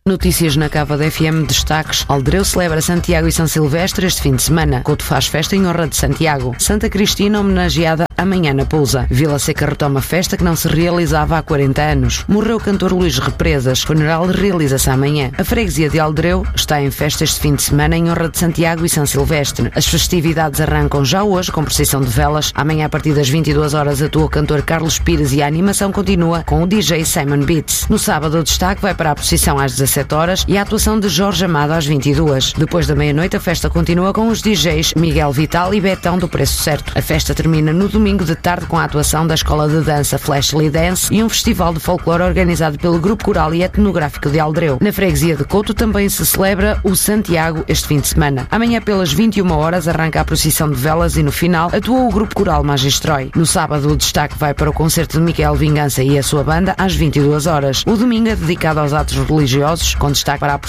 Notícias na Cava da FM, destaques. Aldereu celebra Santiago e São Silvestre este fim de semana. Couto faz festa em honra de Santiago. Santa Cristina homenageada amanhã na Pousa. Vila Seca retoma festa que não se realizava há 40 anos. Morreu o cantor Luís Represas. Funeral realiza-se amanhã. A freguesia de Aldereu está em festa este fim de semana em honra de Santiago e São Silvestre. As festividades arrancam já hoje com procissão de velas. Amanhã a partir das 22 horas atua o cantor Carlos Pires e a animação continua com o DJ Simon Beats. No sábado o destaque vai para a procissão às 17 horas e a atuação de Jorge Amado às 22. Depois da meia-noite a festa continua com os DJs Miguel Vital e Betão do Preço Certo. A festa termina no domingo de tarde com a atuação da Escola de Dança Flashly Dance e um festival de folclore organizado pelo Grupo Coral e Etnográfico de Aldereu. Na freguesia de Couto também se celebra o Santiago este fim de semana. Amanhã pelas 21 horas arranca a procissão de velas e no final atua o Grupo Coral Magistrói. No sábado o destaque vai para o concerto de Miquel Vingança e a sua banda às 22 horas. O domingo é dedicado aos atos religiosos, com destaque para a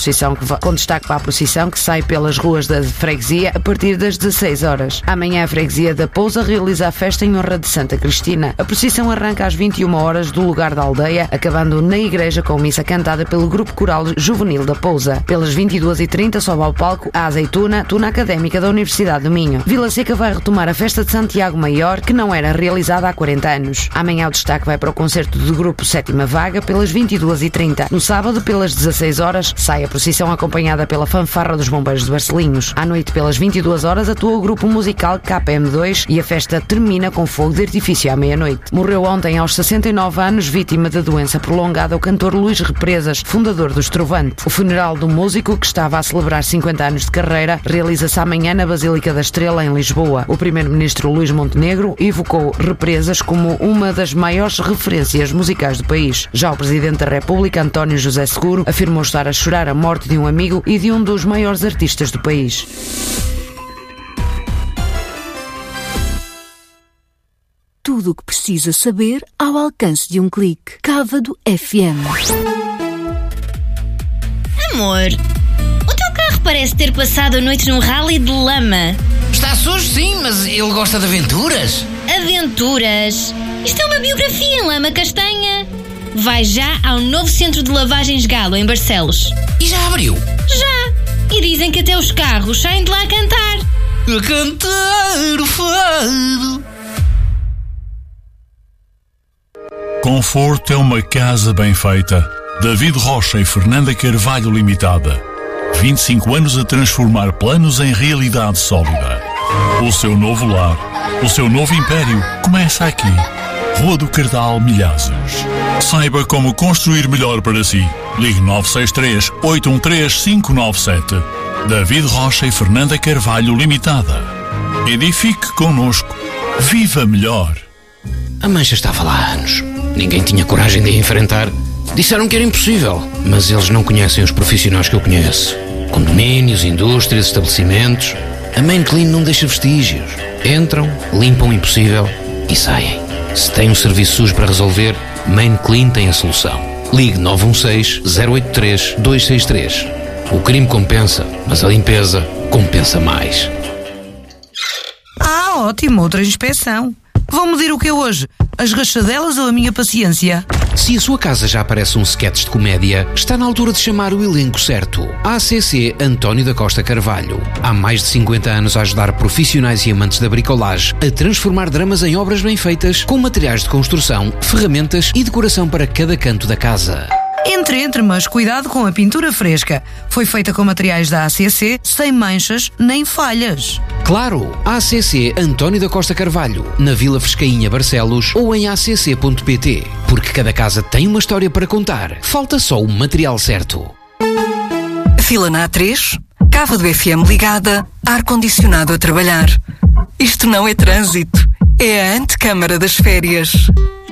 procissão que sai pelas ruas da freguesia a partir das 16 horas. Amanhã a freguesia da Pousa realiza a festa em honra de Santa Cristina. A procissão arranca às 21 horas do lugar da aldeia, acabando na igreja com missa cantada pelo Grupo Coral Juvenil da Pousa. Pelas 22h30 sobe ao palco a Azeituna, Tuna Académica da Universidade do Minho. Vila Seca vai retomar a festa de Santiago Maior, que não era realizada há 40 anos. Amanhã o destaque vai para o concerto do Grupo Sétima Vaga pelas 22h30. No sábado, pelas 16 horas, sai a procissão acompanhada pela fanfarra dos Bombeiros de Barcelinhos. À noite, pelas 22 horas, atua o grupo musical KPM2 e a festa termina com fogo de artifício à meia-noite. Morreu ontem aos 69 anos, vítima de doença prolongada, o cantor Luís Represas, fundador do Estrovante. O funeral do músico, que estava a celebrar 50 anos de carreira, realiza-se amanhã na Basílica da Estrela, em Lisboa. O primeiro-ministro Luís Montenegro evocou Represas como uma das maiores referências musicais do país. Já o presidente da República, António José Seguro, afirmou estar a chorar a morte de um amigo e de um dos maiores artistas do país. Tudo o que precisa saber ao alcance de um clique. Cávado FM. Amor, o teu carro parece ter passado a noite num rally de lama. Está sujo, sim, mas ele gosta de aventuras. Aventuras? Isto é uma biografia em lama castanha. Vai já ao novo centro de lavagens Galo, em Barcelos. E já abriu? Já. E dizem que até os carros saem de lá a cantar. A cantar o fado. Conforto é uma casa bem feita. David Rocha e Fernanda Carvalho Limitada. 25 anos a transformar planos em realidade sólida. O seu novo lar, o seu novo império começa aqui. Rua do Cardal, Milhazes. Saiba como construir melhor para si. Ligue 963-813-597. David Rocha e Fernanda Carvalho Limitada. Edifique connosco. Viva melhor. A mancha estava lá há anos. Ninguém tinha coragem de a enfrentar. Disseram que era impossível, mas eles não conhecem os profissionais que eu conheço. Condomínios, indústrias, estabelecimentos. A Main Clean não deixa vestígios. Entram, limpam o impossível e saem. Se tem um serviço sujo para resolver, Main Clean tem a solução. Ligue 916-083-263. O crime compensa, mas a limpeza compensa mais. Ah, ótimo, outra inspeção. Vão medir o que é hoje? As rachadelas ou a minha paciência? Se a sua casa já parece um sketch de comédia, está na altura de chamar o elenco certo. ACC António da Costa Carvalho. Há mais de 50 anos a ajudar profissionais e amantes da bricolagem a transformar dramas em obras bem feitas, com materiais de construção, ferramentas e decoração para cada canto da casa. Entre, mas cuidado com a pintura fresca. Foi feita com materiais da ACC, sem manchas nem falhas. Claro, ACC António da Costa Carvalho, na Vila Frescainha, Barcelos, ou em acc.pt. Porque cada casa tem uma história para contar. Falta só o material certo. Fila na A3, Cávado FM ligada, ar-condicionado a trabalhar. Isto não é trânsito, é a antecâmara das férias.